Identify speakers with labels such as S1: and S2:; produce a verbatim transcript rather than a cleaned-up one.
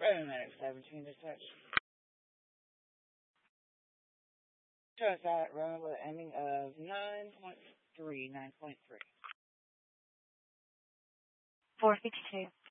S1: Paramedic seventeen to touch. Show us that run with an ending of nine point three, nine point three.
S2: four fifty-two.